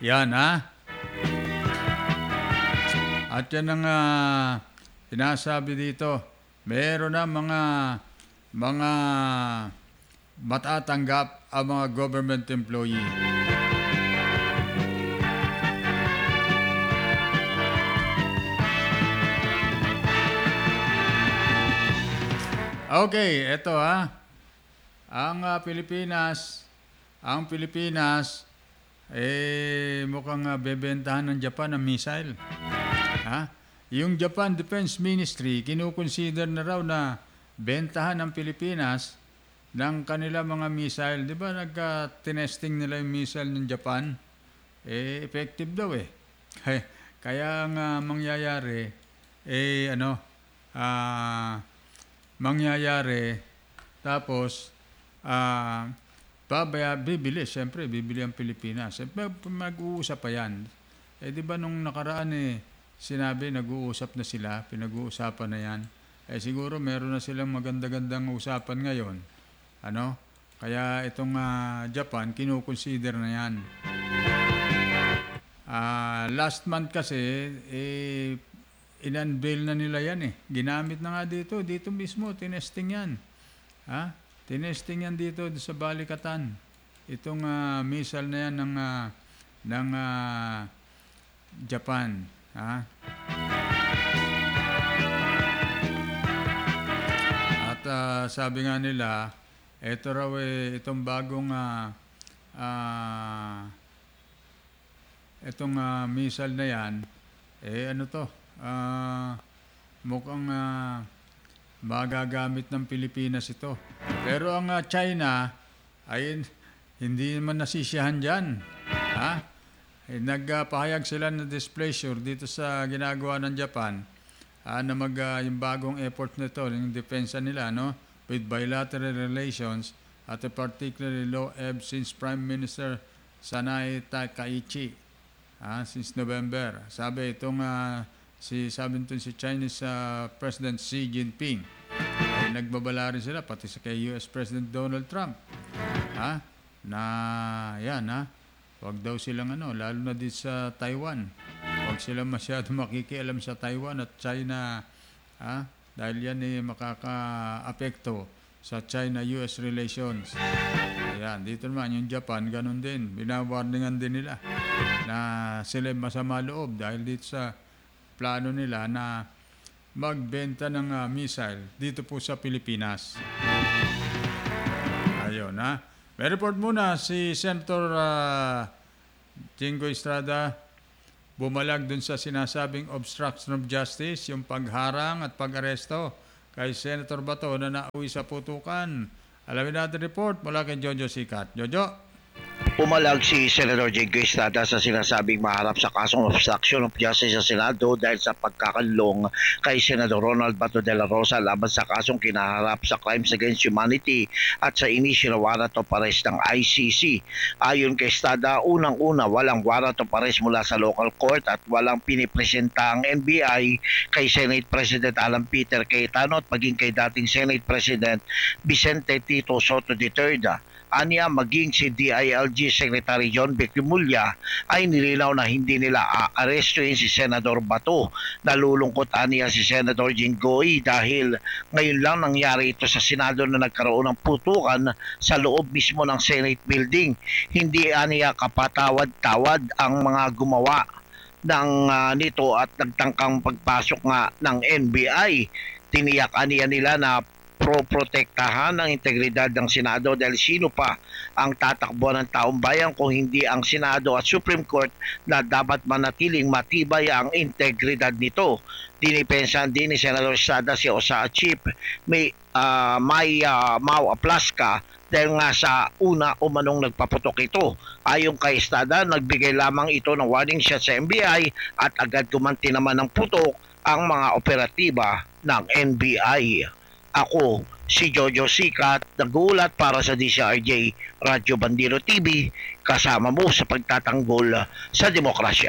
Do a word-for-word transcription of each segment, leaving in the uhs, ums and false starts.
Yan, ha? At yan ang uh, sinasabi dito. Meron na mga mga matatanggap ang mga government employee. Okay, eto ha. Ang uh, Pilipinas, ang Pilipinas, eh, mukhang uh, bebentahan ng Japan ng missile. Ha? Yung Japan Defense Ministry, kinukonsider na raw na bentahan ng Pilipinas ng kanila mga missile. Di ba nagka-tinesting nila yung missile ng Japan? Eh, effective daw eh. Kaya ang uh, mangyayari, eh, ano, ah, uh, mangyayari, tapos, ah, uh, babaya, bibili, siyempre, bibili ang Pilipinas. Siyempre, mag-uusap pa yan. Eh, di ba nung nakaraan eh, sinabi, nag-uusap na sila, pinag-uusapan na yan. Eh, siguro, meron na silang maganda-gandang usapan ngayon. Ano? Kaya itong uh, Japan, kinukonsider na yan. Uh, last month kasi, eh, in-unveil na nila yan eh. Ginamit na nga dito. Dito mismo, tinesting yan. Ha? Tinesting yan dito sa Balikatan. Itong uh, missile na yan ng, uh, ng uh, Japan. Ha? At uh, sabi nga nila, ito raw eh, itong bagong uh, uh, itong uh, missile na yan, eh ano to? Uh, mukhang uh, magagamit ng Pilipinas ito. Pero ang uh, China ay hindi naman nasisiyahan dyan. Ha? Eh, nagpahayag sila ng displeasure dito sa ginagawa ng Japan uh, na mag, uh, yung bagong effort nito, yung depensa nila, no? With bilateral relations at a particularly low ebb since Prime Minister Sanae Takaichi uh, since November. Sabi itong uh, Si sabi nito si Chinese uh, President Xi Jinping ay nagbabala rin sila pati sa kay U S President Donald Trump. Ha? Na yan ha. Huwag daw silang ano, lalo na din sa Taiwan. Huwag silang masyado makikialam sa Taiwan at China, ha? Dahil yan eh makaka-apekto sa China-U S relations. Ayan, dito naman yung Japan, ganun din. Binawarningan din nila na sila masama loob dahil dito sa plano nila na magbenta ng uh, missile dito po sa Pilipinas. Ayun, ha? May report muna si Senator uh, Jingo Estrada, bumalag dun sa sinasabing obstruction of justice, yung pagharang at pag-aresto kay Senator Bato na nauwi sa putukan. Alamin natin report mula kay Jojo Sikat. Jojo? Pumalag si Senator Jingo Estrada sa sinasabing maharap sa kasong obstruction of justice sa Senado dahil sa pagkakanlong kay Senador Ronald Bato de la Rosa laban sa kasong kinaharap sa Crimes Against Humanity at sa initial warrant of arrest ng I C C. Ayon kay Estrada, unang-una walang warrant of arrest mula sa local court at walang pinipresenta ang N B I kay Senate President Alan Peter Cayetano at maging kay dating Senate President Vicente Tito Soto the third. Aniya maging si D I L G Secretary John Becumulya ay nilinaw na hindi nila aarestuin si Senador Bato. Nalulungkot aniya si Senator Jinggoy dahil ngayon lang nangyari ito sa Senado na nagkaroon ng putukan sa loob mismo ng Senate building. Hindi aniya kapatawad-tawad ang mga gumawa ng uh, nito at nagtangkang pagpasok nga ng N B I. Tiniyak aniya nila na pro-protektahan ang integridad ng Senado dahil sino pa ang tatakbo ng taong bayan kung hindi ang Senado at Supreme Court na dapat manatiling matibay ang integridad nito. Dinipensahan din ni Senador Estrada si O S A Chief may, uh, may uh, Mau Aplaska dahil nga sa una umanong nagpaputok ito. Ayon kay Estrada, nagbigay lamang ito ng warning shot sa N B I at agad kumanti naman ng putok ang mga operatiba ng N B I. Ako, si Jojo Sikat, nagulat para sa D C R J Radyo Bandero T V, kasama mo sa pagtatanggol sa demokrasya.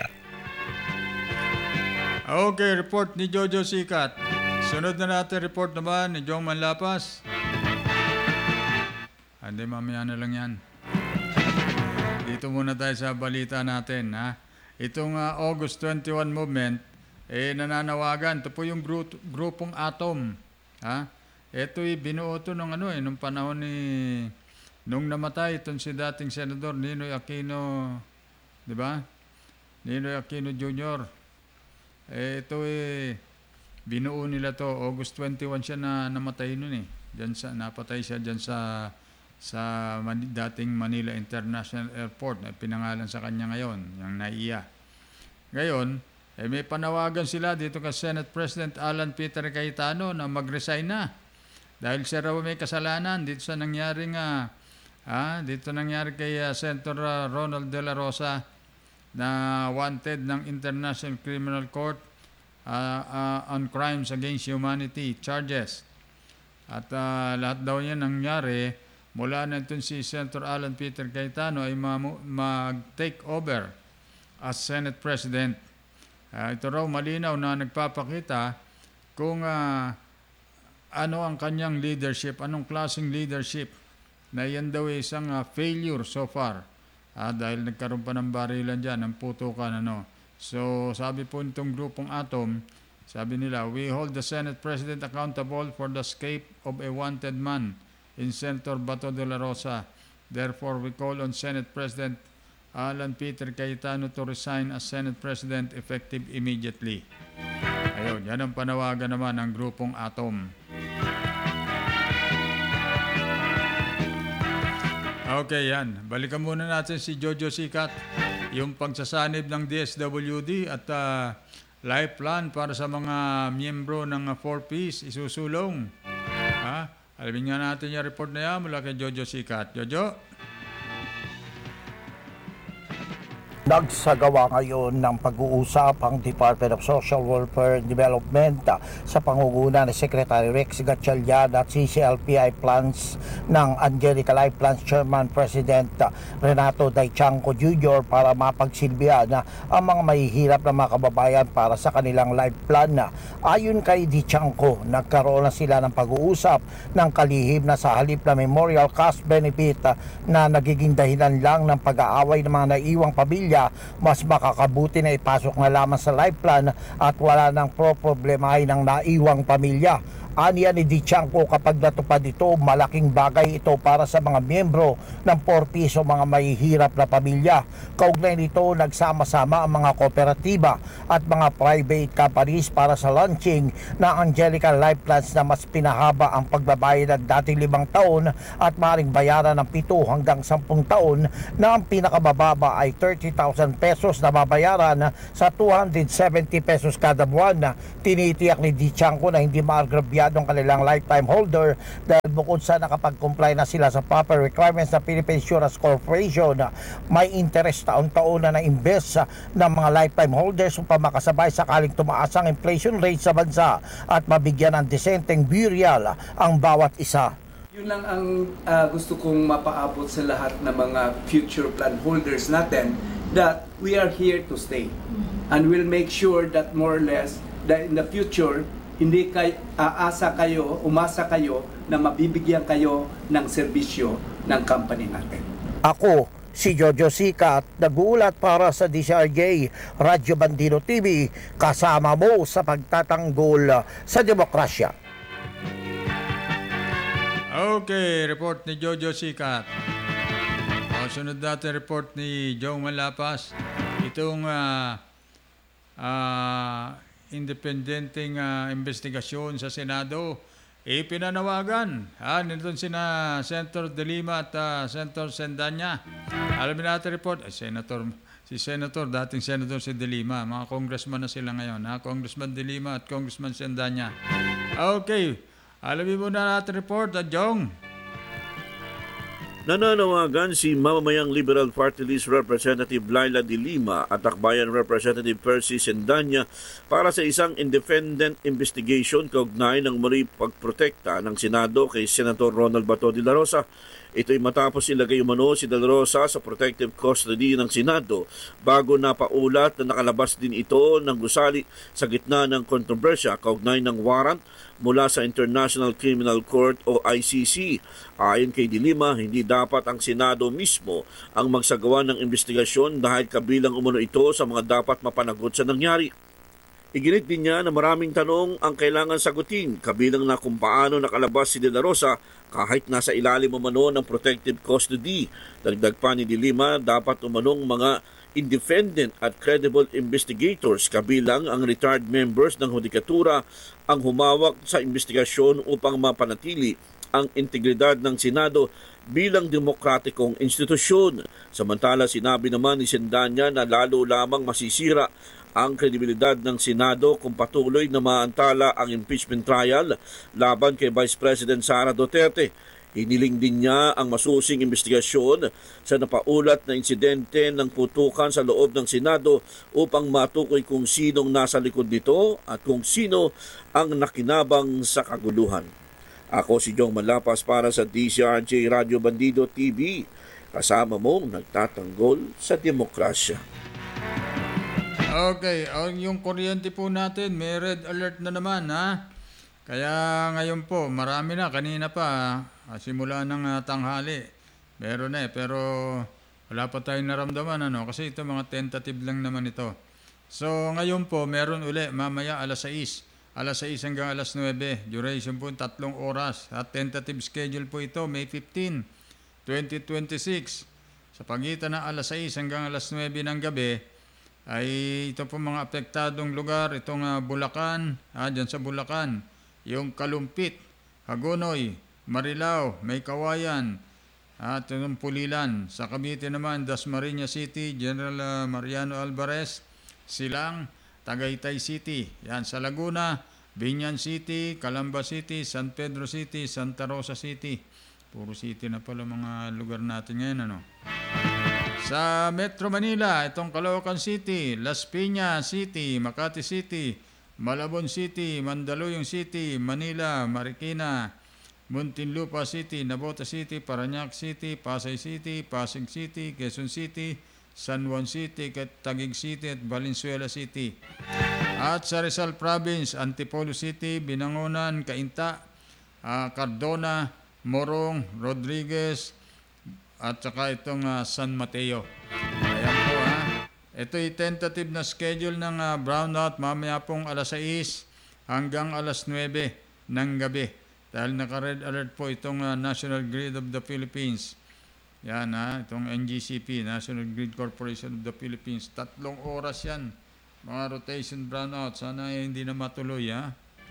Okay, report ni Jojo Sikat. Sunod na natin report naman ni Jong Manlapas. Hindi, mamaya na lang yan. dito muna tayo sa balita natin. Ha? Itong ah, August twenty-one movement, eh, nananawagan. Ito po yung gru- grupong Atom. Ha? Ito'y binuo to nung, ano, eh, nung panahon ni... Nung namatay itong si dating Senador Ninoy Aquino, di ba? Ninoy Aquino Junior Eh, ito eh, binuo nila to. August twenty-one siya na namatay nun eh. Diyan sa, napatay siya dyan sa sa Mani- dating Manila International Airport na pinangalan sa kanya ngayon, yung NAIA. Ngayon, eh, may panawagan sila dito kay Senate President Alan Peter Cayetano na mag-resign na. Dahil siya raw may kasalanan dito sa nangyaring ah, ah, dito nangyari kay ah, Senator ah, Ronald De La Rosa na wanted ng International Criminal Court ah, ah, on crimes against humanity charges. At ah, lahat daw yan nangyari mula na itong si Senator Alan Peter Cayetano ay mamu- mag-take over as Senate President. Ah, ito raw malinaw na nagpapakita kung ah, ano ang kanyang leadership, anong klaseng leadership na yan daw ay isang ah, failure so far. Ah, dahil nagkaroon pa ng barilan dyan, ng putukan, ano. So, sabi po nitong grupong Atom, sabi nila, we hold the Senate President accountable for the escape of a wanted man in Senator Bato de la Rosa. Therefore, we call on Senate President Alan Peter Cayetano to resign as Senate President effective immediately. Ayun, yan ang panawagan naman ng grupong Atom. Okay, yan. Balikan muna natin si Jojo Sikat, yung pagsasanib ng D S W D at uh, life plan para sa mga miyembro ng uh, four Ps isusulong. Ha? Alamin nga natin yung report na yan mula kay Jojo Sikat. Jojo? Nagsagawa ngayon ng pag-uusap ang Department of Social Welfare and Development sa pangunguna ni Secretary Rex Gatchalian at C C L P I Plans ng Angelica Life Plans Chairman President Renato Daychanco Junior para mapagsilbihan ang mga mahihirap na mga kababayan para sa kanilang life plan. Ayon kay Daychanco, nagkaroon na sila ng pag-uusap ng kalihim na sa halip na memorial cash benefit na nagiging dahilan lang ng pag-aaway ng mga naiwang pamilya, mas makakabuti na ipasok na lamang sa life plan at wala nang pro-problemahin ng naiwang pamilya. Aniya ni Dichanco, kapag natupad ito, malaking bagay ito para sa mga miyembro ng four Ps o mga mahihirap na pamilya. Kaugnay nito, nagsama-sama ang mga kooperatiba at mga private companies para sa launching ng Angelica Life Plans na mas pinahaba ang pagbabayad ng dating limang taon at maaaring bayaran ng pito hanggang sampung taon na ang pinakamababa ay thirty thousand pesos na babayaran sa two hundred seventy pesos kada buwan. Tinitiyak ni Dichanco na hindi maagrabyado ang kanilang lifetime holder dahil bukod sa nakapag-comply na sila sa proper requirements ng Philippine Insurance Corporation, may interest taon-taon na na-invest ng mga lifetime holders upang makasabay sakaling tumaas ang inflation rate sa bansa at mabigyan ng disenteng burial ang bawat isa. Yun lang ang uh, gusto kong mapaabot sa lahat ng mga future plan holders natin, that we are here to stay. And we'll make sure that more or less that in the future, hindi kay aasa kayo, umasa kayo na mabibigyan kayo ng serbisyo ng company natin. Ako, si Jojo Sikat, nag-uulat para sa D C R J Radyo Bandino T V, kasama mo sa pagtatanggol sa demokrasya. Okay, report ni Jojo Sikat. O, sunod natin report ni Jong Malapas. Itong uh, uh, independenteng uh, investigasyon sa Senado, eh, pinanawagan. Ha, nandun sina Senator De Lima at uh, Senator Sendanya. Alamin natin report, eh, Senator, si Senator, dating Senator si De Lima, mga congressman na sila ngayon, ha? Congressman De Lima at Congressman Sendanya. Okay, alamin muna natin report, at Jong. Nananawagan si mamamayang Liberal Party List Representative Laila De Lima at Akbayan Representative Percy Sendanya para sa isang independent investigation kaugnay ng muli pagprotekta ng Senado kay Senator Ronald Bato de la Rosa. Ito'y matapos ilagay umano si De La Rosa sa protective custody ng Senado bago napaulat na nakalabas din ito ng gusali sa gitna ng kontrobersya kaugnay ng warrant mula sa International Criminal Court o I C C. Ayon kay De Lima, hindi dapat ang Senado mismo ang magsagawa ng investigasyon dahil kabilang umano ito sa mga dapat mapanagot sa nangyari. Iginit din niya na maraming tanong ang kailangan sagutin, kabilang na kung paano nakalabas si De La Rosa kahit nasa ilalim umano ng protective custody. Dagdag pa ni De Lima, dapat umanong mga independent at credible investigators kabilang ang retired members ng Hudikatura ang humawak sa investigasyon upang mapanatili ang integridad ng Senado bilang demokratikong institusyon. Samantala, sinabi naman ni Sendanya na lalo lamang masisira ang kredibilidad ng Senado kung patuloy na maantala ang impeachment trial laban kay Vice President Sara Duterte. Hiniling din niya ang masusing investigasyon sa napaulat na insidente ng putukan sa loob ng Senado upang matukoy kung sinong nasa likod nito at kung sino ang nakinabang sa kaguluhan. Ako si Jong Malapas para sa D C R J Radio Bandido T V, kasama mong nagtatanggol sa demokrasya. Okay, ang yung kuryente po natin, may red alert na naman, ha? Kaya ngayon po, marami na, kanina pa, ah, simula ng ah, tanghali, meron na eh, pero wala pa tayong naramdaman, ano? Kasi ito mga tentative lang naman ito. So ngayon po, meron uli, mamaya alas sais, alas sais hanggang alas nuwebe, duration po tatlong oras, at tentative schedule po ito, May fifteenth, twenty twenty-six, sa pagitan ng alas sais hanggang alas nuwebe ng gabi, ay ito po mga apektadong lugar, itong uh, Bulacan, ah, dyan sa Bulacan, yung Kalumpit, Hagonoy, Marilao, May Kawayan, at yung Pulilan. Sa Cavite naman, Dasmariñas City, General uh, Mariano Alvarez, Silang, Tagaytay City. Yan, sa Laguna, Binyan City, Calamba City, San Pedro City, Santa Rosa City. Puro city na pala mga lugar natin ngayon, ano? Sa Metro Manila, itong Caloocan City, Las Piñas City, Makati City, Malabon City, Mandaluyong City, Manila, Marikina, Muntinlupa City, Navotas City, Parañaque City, Pasay City, Pasig City, Quezon City, San Juan City, Taguig City at Valenzuela City. At sa Rizal Province, Antipolo City, Binangonan, Cainta, uh, Cardona, Morong, Rodriguez, at saka itong uh, San Mateo. Ayan po, ha. Ito'y tentative na schedule ng uh, brownout mamaya pong alas sais hanggang alas nuwebe ng gabi. Dahil naka-red alert po itong uh, National Grid of the Philippines. Yan, ha. Itong N G C P, National Grid Corporation of the Philippines. Tatlong oras yan. Mga rotation brownout. Sana eh, hindi na matuloy, ha.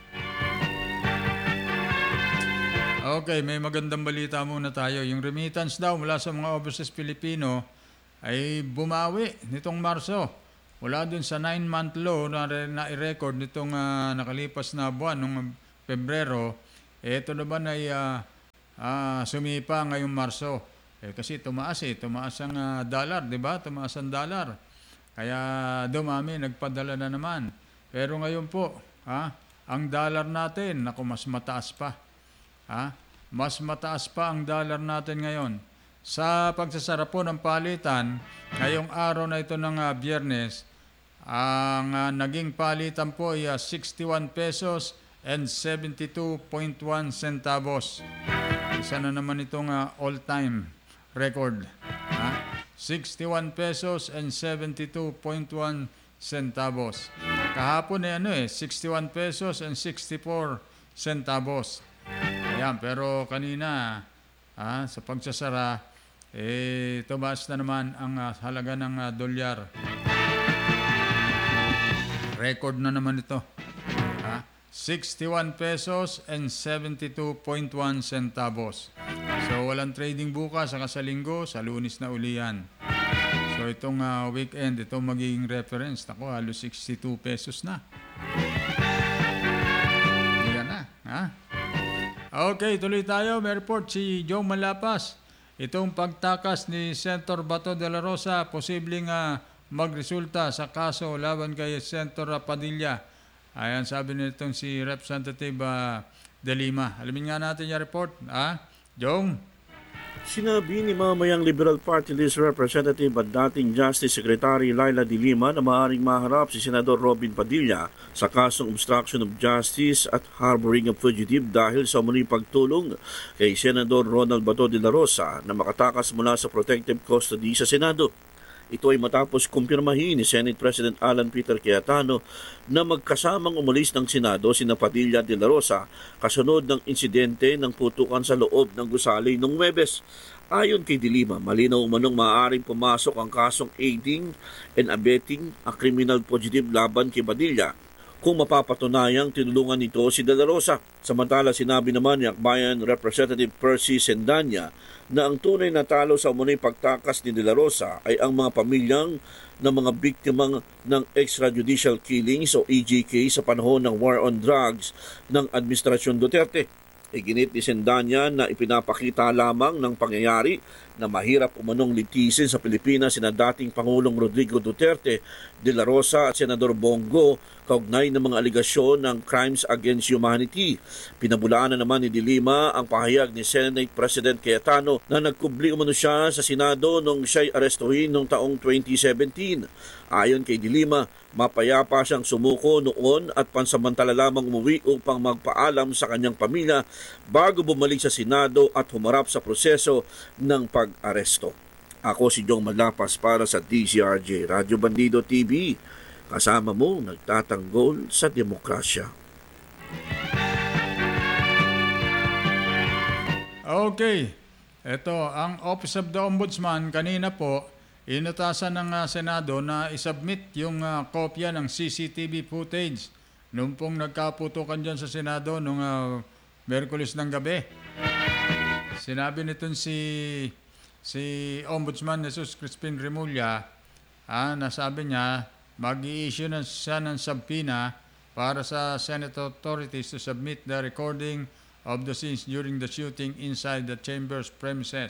Okay, may magandang balita muna tayo. Yung remittance daw mula sa mga overseas Pilipino ay bumawi nitong Marso. Wala dun sa nine-month low na, na i-record nitong uh, nakalipas na buwan, noong Pebrero. Eh, ito naman ay uh, uh, sumipa ngayong Marso. Eh, kasi tumaas eh. Tumaas ang uh, dollar, di ba? Tumaas ang dollar. Kaya dumami, nagpadala na naman. Pero ngayon po, ha, ang dollar natin, naku, mas mataas pa. Ha? Mas mataas pa ang dollar natin ngayon. Sa pagsasara po ng palitan, ngayong araw na ito ng uh, Biyernes, ang uh, naging palitan po ay uh, sixty-one pesos and seventy-two point one centavos. Isa na naman itong uh, all-time record. Ha? sixty-one pesos and seventy-two point one centavos. Kahapon ay ano eh, sixty-one pesos and sixty-four centavos. Ayan, pero kanina, ah, sa pagsasara, eh, tumaas na naman ang uh, halaga ng uh, dolyar. Record na naman ito. Ah, sixty-one pesos and seventy-two point one centavos. So, walang trading bukas, saka sa linggo, sa Lunes na uli yan. So, itong uh, weekend, itong magiging reference. Ako, halos sixty-two pesos na. Yan na, ha? Okay, tuloy tayo. May report si Joe Malapas. Itong pagtakas ni Senator Bato de la Rosa, posibleng uh, magresulta sa kaso laban kay Senator Padilla. Ayan, sabi nitong si Representative uh, De Lima. Alamin nga natin yung report. Ha? Joe? Sinabi ni mamayang Liberal Party List Representative at dating Justice Secretary Laila De Lima na maaaring maharap si Senador Robin Padilla sa kasong obstruction of justice at harboring of fugitive dahil sa umuning pagtulong kay Senador Ronald Bato de la Rosa na makatakas mula sa protective custody sa Senado. Ito ay matapos kumpirmahin ni Senate President Alan Peter Cayetano na magkasamang umalis ng Senado sina Padilla de la Rosa kasunod ng insidente ng putukan sa loob ng gusali noong Huwebes. Ayon kay De Lima, malinaw umanong maaaring pumasok ang kasong aiding and abetting a criminal fugitive laban kay Padilla kung mapapatunayang tinulungan nito si De la Rosa. Samantala, sinabi naman ni Akbayan Representative Percy Sendanya na ang tunay na talo sa umunay pagtakas ni De la Rosa ay ang mga pamilyang ng mga biktimang ng extrajudicial killings o E J K sa panahon ng war on drugs ng Administrasyon Duterte. Iginit ni Sendanya na ipinapakita lamang ng pangyayari na mahirap umanong litisin sa Pilipinas sina dating Pangulong Rodrigo Duterte, De la Rosa at Senador Bongo kaugnay ng mga aligasyon ng crimes against humanity. Pinabulaan na naman ni De Lima ang pahayag ni Senate President Cayetano na nagkubli umano siya sa Senado nung siya'y arestuhin noong taong twenty seventeen. Ayon kay De Lima, mapayapa siyang sumuko noon at pansamantala lamang umuwi upang magpaalam sa kanyang pamilya bago bumalik sa Senado at humarap sa proseso ng pag-aresto. Ako si Jong Malapas para sa D C R J Radio Bandido T V. Kasama mo nagtatanggol sa demokrasya. Okay. Ito, ang Office of the Ombudsman kanina po, inutasan ng uh, Senado na isubmit yung uh, kopya ng C C T V footage nung pong nagkaputukan dyan sa Senado nung uh, Merkulis ng gabi. Sinabi nitong si si Ombudsman Jesus Crispin Remulla, ah, nasabi niya mag-i-issue na siya ng subpoena para sa Senate authorities to submit the recording of the scenes during the shooting inside the chamber's premises.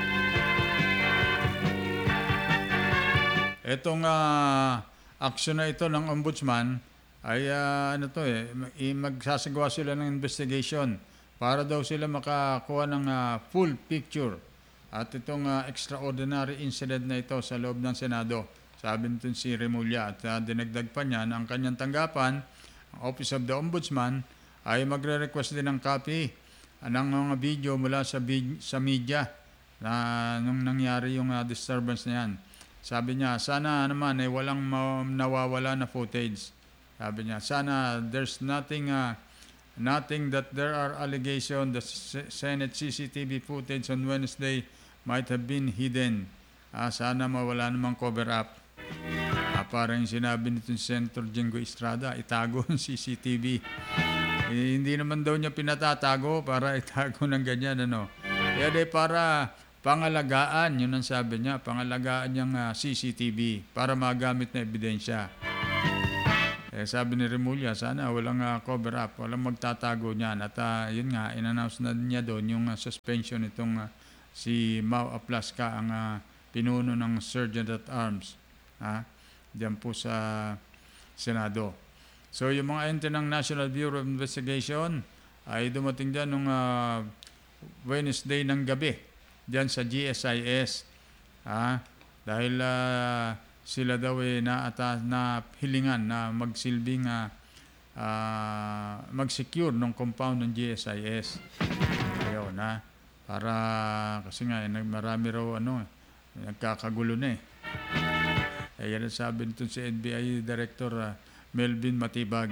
Itong uh, aksyon na ito ng Ombudsman ay uh, ano to eh, magsasagawa sila ng investigation para daw sila makakuha ng uh, full picture at itong uh, extraordinary incident na ito sa loob ng Senado. Sabi nito si Remulla at uh, dinagdag pa niya na ang kanyang tanggapan, ang Office of the Ombudsman, ay magre-request din ng copy uh, ng mga video mula sa, big, sa media na nung nangyari yung uh, disturbance na yan. Sabi niya, sana naman ay eh, walang ma- nawawala na footage. Sabi niya, sana there's nothing uh, nothing that there are allegations the S- Senate C C T V footage on Wednesday might have been hidden. Ah, sana mawala namang cover up. Ah, parang sinabi nito si Senator Jingo Estrada, itago ang C C T V. Eh, hindi naman daw niya pinatatago para itago ng ganyan. Ano? Kaya de para pangalagaan, yun ang sabi niya, pangalagaan niyang uh, C C T V para magamit na ebidensya. Eh, sabi ni Remulla, sana walang uh, cover up, walang magtatago niyan. At uh, yun nga, in-announce na niya doon yung uh, suspension itong uh, si Mau Aplasca, ang uh, pinuno ng Sergeant at Arms. Ha? Diyan po sa Senado. So yung mga ente ng National Bureau of Investigation ay dumating dyan nung uh, Wednesday ng gabi dyan sa G S I S. Ha? Dahil uh, sila daw ay naata, na hilingan na magsilbing uh, uh, mag-secure ng compound ng G S I S. Ayun na. Para kasi nga eh, marami raw ano, nagkakagulo na eh. Eh, yan ang sabi nito si N B I Director uh, Melvin Matibag.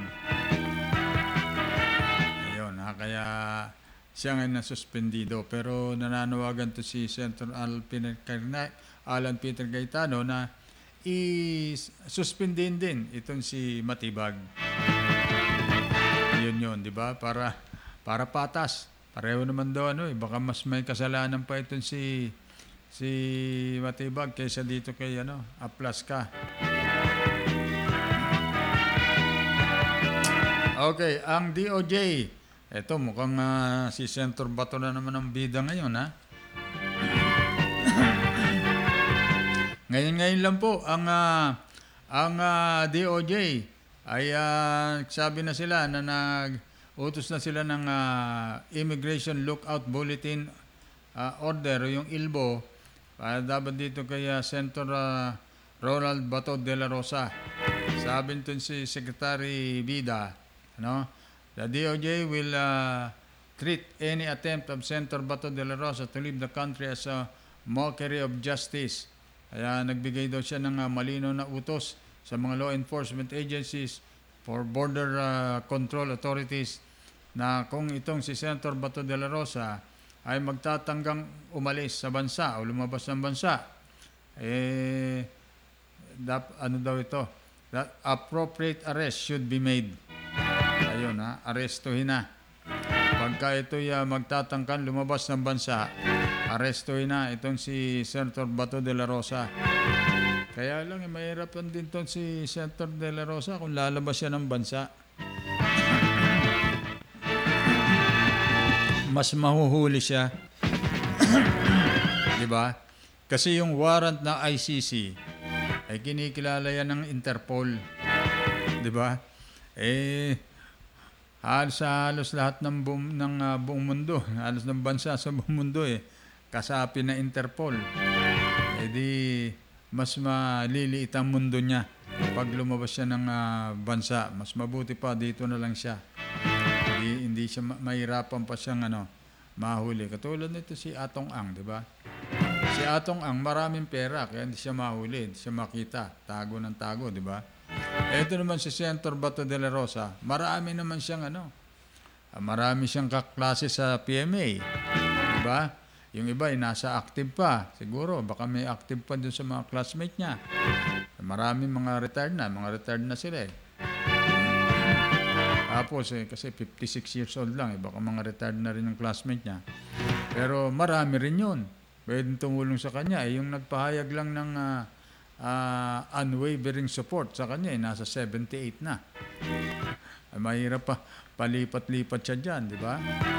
Ayun, ha, kaya siya nga nasuspendido. Pero nananawagan to si Senator Alan Peter Cayetano na i-suspendin din itong si Matibag. Yun yun, di ba? Para, para patas. Pareho naman daw ano eh. Baka mas may kasalanan pa itong si si Matibag kaysa dito kay ano, Aplasca. Okay, ang D O J. Ito mukhang uh, si Senator Bato na naman ang bida ngayon, ha? Ngayon-ngayon lang po ang uh, ang uh, D O J ay uh, sabi na sila na nag-utos na sila ng uh, Immigration Lookout Bulletin ah, order, yung ilbo, para dapat dito kay ah, Senator ah, Ronald Bato de la Rosa. Sabi nito si Secretary Vida, ano, the D O J will uh, treat any attempt of Senator Bato de la Rosa to leave the country as a mockery of justice. Kaya nagbigay daw siya ng uh, malinaw na utos sa mga law enforcement agencies for border uh, control authorities na kung itong si Senator Bato de la Rosa ay magtatanggang umalis sa bansa o lumabas ng bansa, eh, dap, ano daw ito? That appropriate arrest should be made. Ayun ha, arestuhin na. Pagka ito'y uh, magtatangkan lumabas ng bansa, arestuhin na itong si Senator Bato de la Rosa. Kaya lang, eh, mahirapan din itong si Senator de la Rosa kung lalabas siya ng bansa. Mas mahuhuli siya. Di ba? Kasi yung warrant na I C C ay kinikilala yan ng Interpol. Di ba? Eh, halos sa halos lahat ng, buong, ng uh, buong mundo, halos ng bansa sa buong mundo eh, kasapi na Interpol. Eh di, mas maliliit ang mundo niya pag lumabas siya ng uh, bansa. Mas mabuti pa, dito na lang siya. Hindi, hindi siya ma- mahirapan pa siyang ano, mahuli. Katulad nito si Atong Ang, di ba? Si Atong Ang, maraming pera, kaya hindi siya mahuli, hindi siya makita. Tago ng tago, di ba? Ito naman si Senator Bato de la Rosa, marami naman siyang ano, marami siyang kaklase sa P M A. Di ba? Yung iba ay nasa active pa. Siguro, baka may active pa dun sa mga classmate niya. Marami mga retired na, mga retired na sila eh. Tapos eh, kasi fifty-six years old lang eh, baka mga retired na rin yung classmate niya. Pero marami rin yun. Pwede tumulong sa kanya. Eh, yung nagpahayag lang ng uh, uh, unwavering support sa kanya, eh, nasa seventy-eight na. Ay, mahirap pa, palipat-lipat siya dyan, di ba?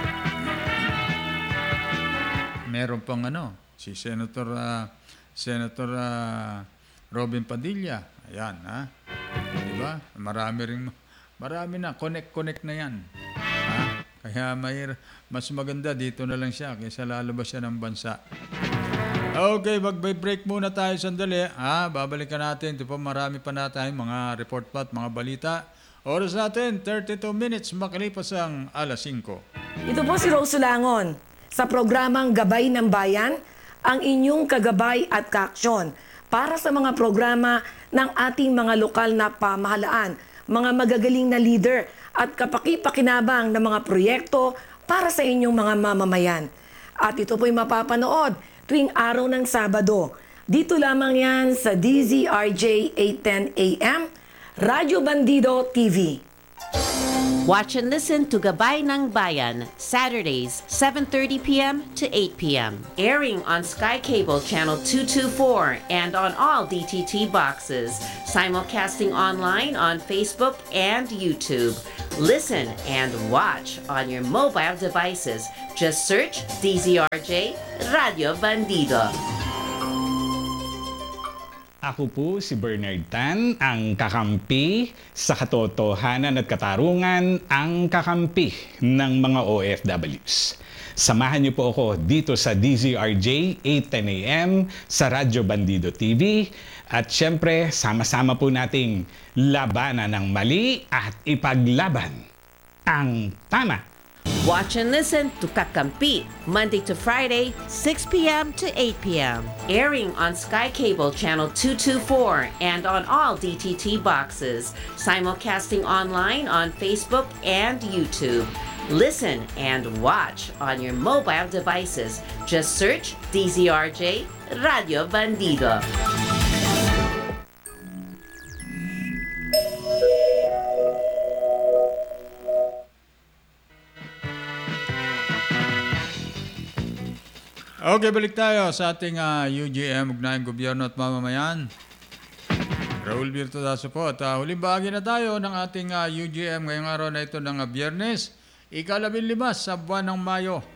Meron pang ano, si Senator uh, Senator uh, Robin Padilla. Ayan, ha? Di ba? Marami rin, marami na, connect-connect na yan. Ha? Kaya mahir, mas maganda dito na lang siya kaysa lalabas siya ng bansa. Okay, mag-break muna tayo sandali. Ha? Babalikan natin. Ito po, marami pa na tayong mga report pa at mga balita. Oras natin, thirty-two minutes, makalipas ang alas singko. Ito po si Rose Sulangon sa programang Gabay ng Bayan, ang inyong kagabay at kaaksyon para sa mga programa ng ating mga lokal na pamahalaan, mga magagaling na leader at kapaki-pakinabang na mga proyekto para sa inyong mga mamamayan. At ito po'y mapapanood tuwing araw ng Sabado. Dito lamang yan sa D Z R J eight ten A M, Radyo Bandido T V. Watch and listen to Gabay ng Bayan, Saturdays, seven thirty p.m. to eight p.m. Airing on Sky Cable Channel two twenty-four and on all D T T boxes. Simulcasting online on Facebook and YouTube. Listen and watch on your mobile devices. Just search D Z R J Radio Bandido. Ako po si Bernard Tan, ang kakampi sa katotohanan at katarungan, ang kakampi ng mga O F Ws. Samahan niyo po ako dito sa D Z R J eight ten A M sa Radyo Bandido T V at syempre sama-sama po nating labanan ng mali at ipaglaban ang tama. Watch and listen to Kakampi, Monday to Friday, six p.m. to eight p.m. Airing on Sky Cable Channel two twenty-four and on all D T T boxes. Simulcasting online on Facebook and YouTube. Listen and watch on your mobile devices. Just search D Z R J Radio Bandido. Okay, balik tayo sa ating uh, U G M, Ugnayang Gobyerno at Mamamayan. Raul Virtudaso po. At uh, huling bahagi na tayo ng ating uh, U G M ngayong araw na ito ng uh, Biyernes, ikalabing lima sa buwan ng Mayo.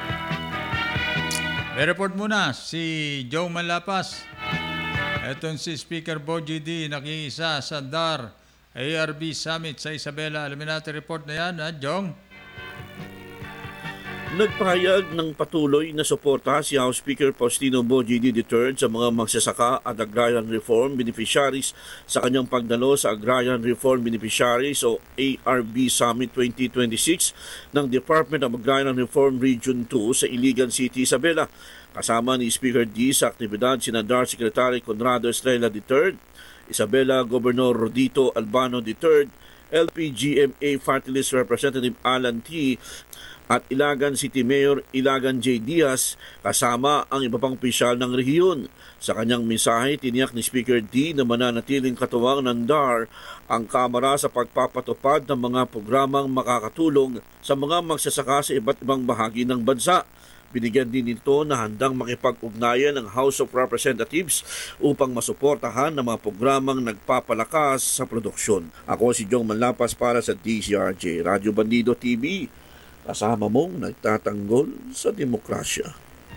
May report muna si Joe Malapas. Itong si Speaker Boji D, nakiisa sa D A R A R B Summit sa Isabela. Alamin natin report na yan, ha, Jong? Nagpahayag ng patuloy na suporta si House Speaker Faustino Bogie the third sa mga magsasaka at agrarian reform beneficiaries sa kanyang pagdalo sa Agrarian Reform Beneficiaries o A R B Summit twenty twenty-six ng Department of Agrarian Reform Region two sa Iligan City, Isabela. Kasama ni Speaker D sa aktibidad sina D A R Secretary Conrado Estrella the third, Isabela Governor Rodito Albano the third, L P G M A Party List Representative Alan T. at Ilagan City Mayor Ilagan J. Diaz kasama ang iba pang opisyal ng rehiyon. Sa kanyang mensahe, tiniyak ni Speaker D na mananatiling katuwang ng D A R ang Kamara sa pagpapatupad ng mga programang makakatulong sa mga magsasaka sa iba't ibang bahagi ng bansa. Binigyan din nito na handang makipag-ugnayan ng House of Representatives upang masuportahan ng mga programang nagpapalakas sa produksyon. Ako si Jong Manlapas para sa D C R J Radio Bandido T V. Kasama mong nagtatanggol sa demokrasya.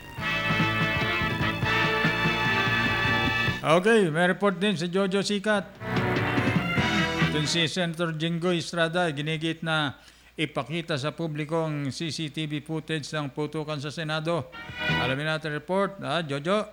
Okay, may report din si Jojo Sikat. Ito si Senator Jinggoy Estrada, ginigit na ipakita sa publiko ang C C T V footage ng putukan sa Senado. Alamin natin report, ah, Jojo.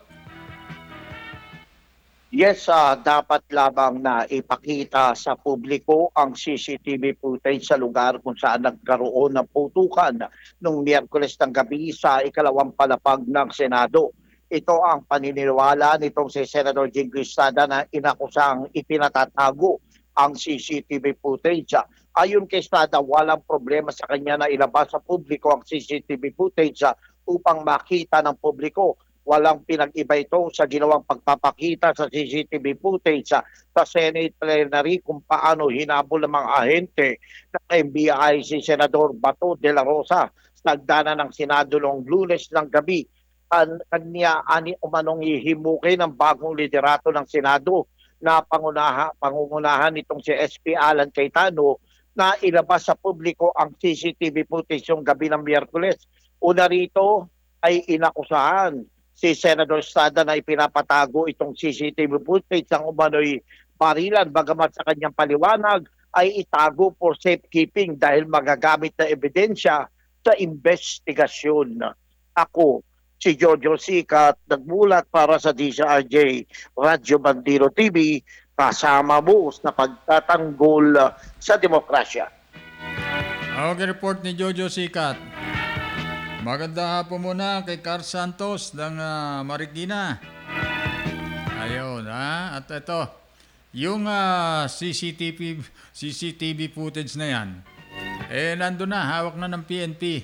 Yes, ah, dapat lamang na ipakita sa publiko ang C C T V footage sa lugar kung saan nagkaroon ng putukan noong Miyerkules ng gabi sa ikalawang palapag ng Senado. Ito ang paniniwala nitong si Senator Jinggoy Estrada na inakusang ipinatatago ang C C T V footage. Ayon kay Estrada, walang problema sa kanya na ilabas sa publiko ang C C T V footage upang makita ng publiko. Walang pinag-iba ito sa ginawang pagpapakita sa C C T V footage sa, sa Senate plenary kung paano hinabol ng mga ahente ng M B I si Senador Bato de la Rosa sa nagdana ng Senado noong Lunes ng gabi. An, kanya ani umanong ihimukin ng bagong liderato ng Senado na pangunaha, pangungunahan nitong si S P Alan Cayetano na ilabas sa publiko ang C C T V footage yung gabi ng Miyerkules. Una rito ay inakusahan si Senator Estrada na ipinapatago itong C C T V footage ng umano'y barilan, bagamat sa kanyang paliwanag ay itago for safekeeping dahil magagamit na ebidensya sa investigasyon. Ako, si Jojo Sikat, nagmulat para sa D C R J Radio Bandido T V, kasama mo sa pagtatanggol sa demokrasya. Okay, report ni Jojo Sikat. Magandang hapon muna kay Car Santos ng uh, Marikina. Ayun, ha? At ito, yung uh, C C T V C C T V footage na yan, eh, nandun na, hawak na ng P N P.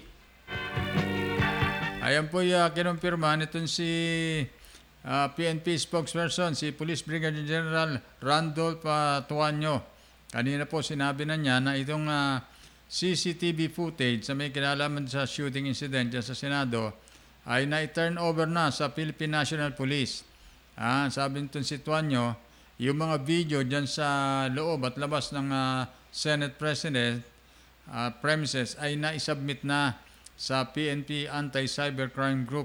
Ayan po yung uh, kinumpirma nitong si uh, P N P spokesperson, si Police Brigadier General Randolph uh, Tuanyo. Kanina po sinabi na niya na itong uh, C C T V footage sa may kinalaman sa shooting incident sa Senado ay na-turn over na sa Philippine National Police. Ah, sabi nitong si Tuanyo, yung mga video dyan sa loob at labas ng uh, Senate President uh, premises ay na-submit na sa P N P Anti-Cybercrime Group